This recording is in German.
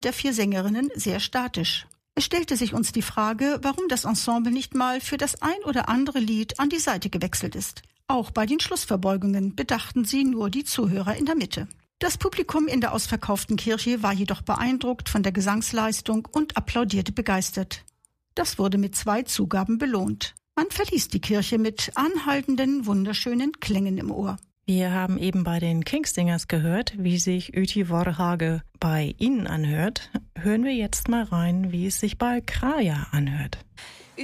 der 4 Sängerinnen sehr statisch. Es stellte sich uns die Frage, warum das Ensemble nicht mal für das ein oder andere Lied an die Seite gewechselt ist. Auch bei den Schlussverbeugungen bedachten sie nur die Zuhörer in der Mitte. Das Publikum in der ausverkauften Kirche war jedoch beeindruckt von der Gesangsleistung und applaudierte begeistert. Das wurde mit 2 Zugaben belohnt. Man verließ die Kirche mit anhaltenden, wunderschönen Klängen im Ohr. Wir haben eben bei den Kingsingers gehört, wie sich Yti Vorhage bei Ihnen anhört. Hören wir jetzt mal rein, wie es sich bei Kraja anhört.